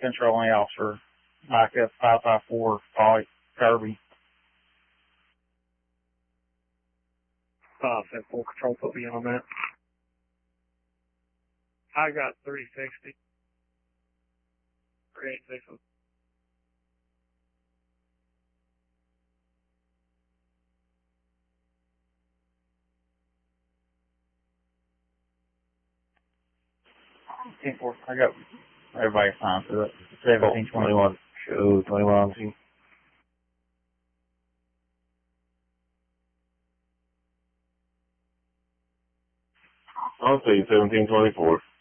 control only officer, Micah 554, Polly Kirby. 574 control, put me in on that. I got 360. 386. I got everybody assigned to it. 1721. Show 21 on scene. I'll say 1724.